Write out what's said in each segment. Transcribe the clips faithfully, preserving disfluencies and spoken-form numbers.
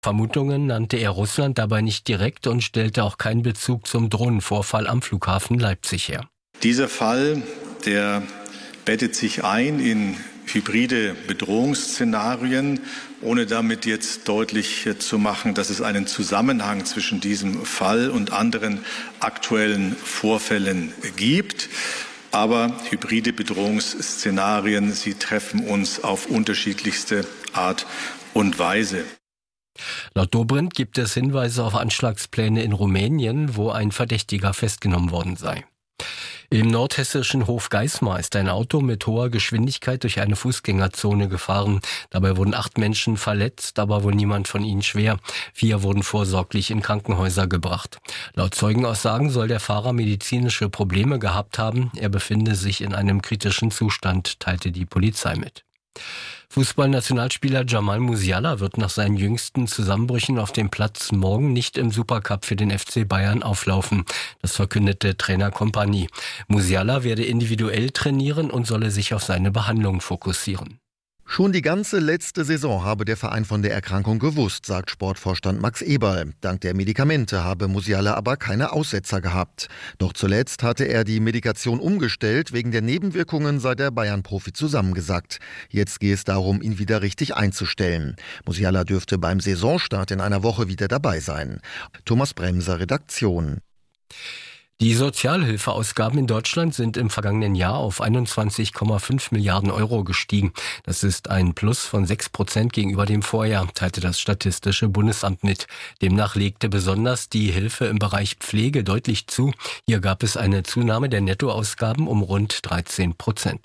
Vermutungen nannte er Russland dabei nicht direkt und stellte auch keinen Bezug zum Drohnenvorfall am Flughafen Leipzig her. Dieser Fall, der bettet sich ein in hybride Bedrohungsszenarien, ohne damit jetzt deutlich zu machen, dass es einen Zusammenhang zwischen diesem Fall und anderen aktuellen Vorfällen gibt. Aber hybride Bedrohungsszenarien, sie treffen uns auf unterschiedlichste Art und Weise. Laut Dobrindt gibt es Hinweise auf Anschlagspläne in Rumänien, wo ein Verdächtiger festgenommen worden sei. Im nordhessischen Hofgeismar ist ein Auto mit hoher Geschwindigkeit durch eine Fußgängerzone gefahren. Dabei wurden acht Menschen verletzt, aber wohl niemand von ihnen schwer. Vier wurden vorsorglich in Krankenhäuser gebracht. Laut Zeugenaussagen soll der Fahrer medizinische Probleme gehabt haben. Er befinde sich in einem kritischen Zustand, teilte die Polizei mit. Fußballnationalspieler Jamal Musiala wird nach seinen jüngsten Zusammenbrüchen auf dem Platz morgen nicht im Supercup für den F C Bayern auflaufen. Das verkündete Trainer Kompanie. Musiala werde individuell trainieren und solle sich auf seine Behandlung fokussieren. Schon die ganze letzte Saison habe der Verein von der Erkrankung gewusst, sagt Sportvorstand Max Eberl. Dank der Medikamente habe Musiala aber keine Aussetzer gehabt. Doch zuletzt hatte er die Medikation umgestellt. Wegen der Nebenwirkungen sei der Bayern-Profi zusammengesackt. Jetzt gehe es darum, ihn wieder richtig einzustellen. Musiala dürfte beim Saisonstart in einer Woche wieder dabei sein. Thomas Bremser, Redaktion. Die Sozialhilfeausgaben in Deutschland sind im vergangenen Jahr auf einundzwanzig Komma fünf Milliarden Euro gestiegen. Das ist ein Plus von sechs Prozent gegenüber dem Vorjahr, teilte das Statistische Bundesamt mit. Demnach legte besonders die Hilfe im Bereich Pflege deutlich zu. Hier gab es eine Zunahme der Nettoausgaben um rund dreizehn Prozent.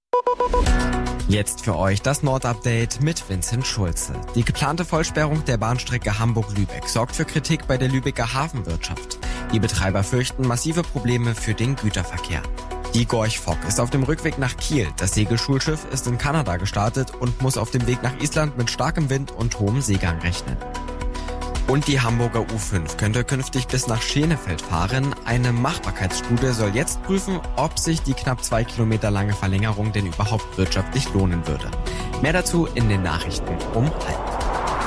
Jetzt für euch das Nord-Update mit Vincent Schulze. Die geplante Vollsperrung der Bahnstrecke Hamburg-Lübeck sorgt für Kritik bei der Lübecker Hafenwirtschaft. Die Betreiber fürchten massive Probleme für den Güterverkehr. Die Gorch Fock ist auf dem Rückweg nach Kiel. Das Segelschulschiff ist in Kanada gestartet und muss auf dem Weg nach Island mit starkem Wind und hohem Seegang rechnen. Und die Hamburger U fünf könnte künftig bis nach Schenefeld fahren. Eine Machbarkeitsstudie soll jetzt prüfen, ob sich die knapp zwei Kilometer lange Verlängerung denn überhaupt wirtschaftlich lohnen würde. Mehr dazu in den Nachrichten um halb.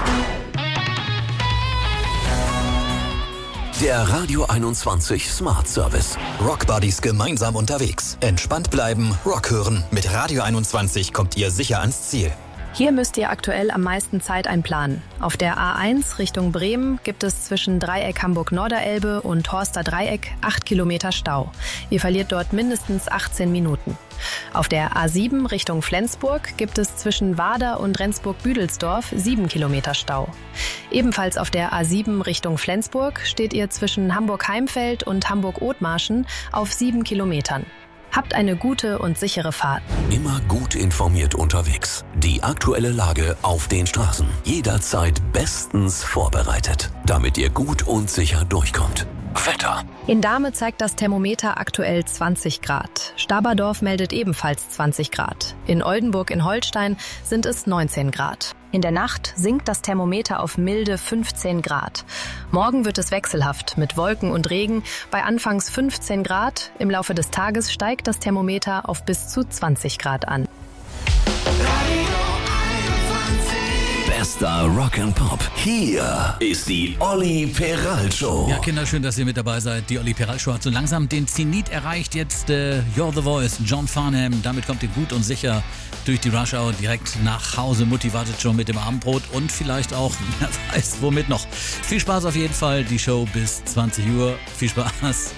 Der Radio einundzwanzig Smart Service. Rock Buddies gemeinsam unterwegs. Entspannt bleiben, Rock hören. Mit Radio einundzwanzig kommt ihr sicher ans Ziel. Hier müsst ihr aktuell am meisten Zeit einplanen. Auf der A eins Richtung Bremen gibt es zwischen Dreieck Hamburg-Norderelbe und Horster Dreieck acht Kilometer Stau. Ihr verliert dort mindestens achtzehn Minuten. Auf der A sieben Richtung Flensburg gibt es zwischen Wader und Rendsburg-Büdelsdorf sieben Kilometer Stau. Ebenfalls auf der A sieben Richtung Flensburg steht ihr zwischen Hamburg-Heimfeld und Hamburg-Othmarschen auf sieben Kilometern. Habt eine gute und sichere Fahrt. Immer gut informiert unterwegs. Die aktuelle Lage auf den Straßen. Jederzeit bestens vorbereitet, damit ihr gut und sicher durchkommt. Wetter. In Dahme zeigt das Thermometer aktuell zwanzig Grad. Staberdorf meldet ebenfalls zwanzig Grad. In Oldenburg in Holstein sind es neunzehn Grad. In der Nacht sinkt das Thermometer auf milde fünfzehn Grad. Morgen wird es wechselhaft mit Wolken und Regen bei anfangs fünfzehn Grad. Im Laufe des Tages steigt das Thermometer auf bis zu zwanzig Grad an. Bester Rock'n'Pop. Hier ist die Olli Peral Show. Ja, Kinder, schön, dass ihr mit dabei seid. Die Olli Peral Show hat so langsam den Zenit erreicht. Jetzt äh, You're the Voice, John Farnham. Damit kommt ihr gut und sicher durch die Rush Hour direkt nach Hause. Mutti wartet schon mit dem Abendbrot und vielleicht auch, wer weiß, womit noch. Viel Spaß auf jeden Fall. Die Show bis zwanzig Uhr. Viel Spaß.